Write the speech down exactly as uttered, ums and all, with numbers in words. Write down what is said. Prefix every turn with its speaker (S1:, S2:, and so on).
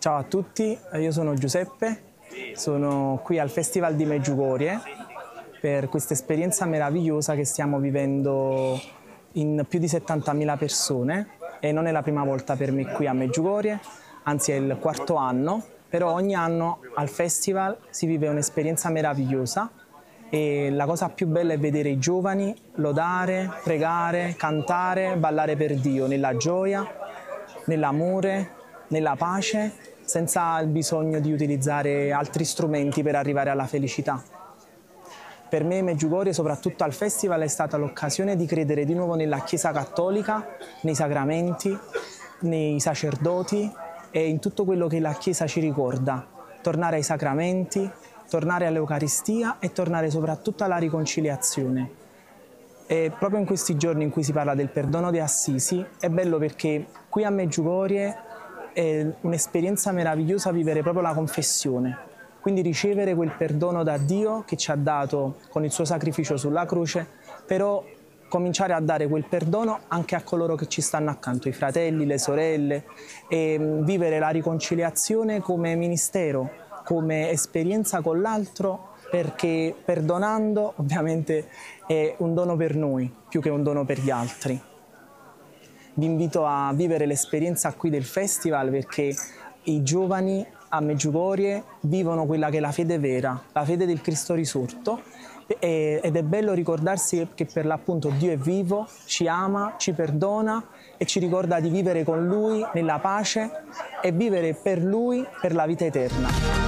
S1: Ciao a tutti, io sono Giuseppe, sono qui al Festival di Medjugorje per questa esperienza meravigliosa che stiamo vivendo in più di settantamila persone e non è la prima volta per me qui a Medjugorje, anzi è il quarto anno, però ogni anno al festival si vive un'esperienza meravigliosa e la cosa più bella è vedere i giovani lodare, pregare, cantare, ballare per Dio nella gioia, nell'amore, nella pace, senza il bisogno di utilizzare altri strumenti per arrivare alla felicità. Per me Medjugorje, soprattutto al festival, è stata l'occasione di credere di nuovo nella Chiesa Cattolica, nei sacramenti, nei sacerdoti e in tutto quello che la Chiesa ci ricorda. Tornare ai sacramenti, tornare all'Eucaristia e tornare soprattutto alla riconciliazione. E proprio in questi giorni in cui si parla del perdono di Assisi è bello perché qui a Medjugorje è un'esperienza meravigliosa vivere proprio la confessione, quindi ricevere quel perdono da Dio che ci ha dato con il suo sacrificio sulla croce, però cominciare a dare quel perdono anche a coloro che ci stanno accanto, i fratelli, le sorelle, e vivere la riconciliazione come ministero, come esperienza con l'altro, perché perdonando ovviamente è un dono per noi più che un dono per gli altri. Vi invito a vivere l'esperienza qui del festival perché i giovani a Medjugorje vivono quella che è la fede vera, la fede del Cristo risorto, ed è bello ricordarsi che per l'appunto Dio è vivo, ci ama, ci perdona e ci ricorda di vivere con Lui nella pace e vivere per Lui per la vita eterna.